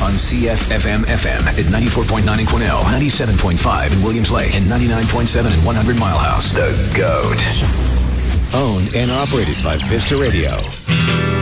on CFFM FM at 94.9 in Quesnel, 97.5 in Williams Lake, and 99.7 in 100 Mile House. The GOAT. Owned and operated by Vista Radio.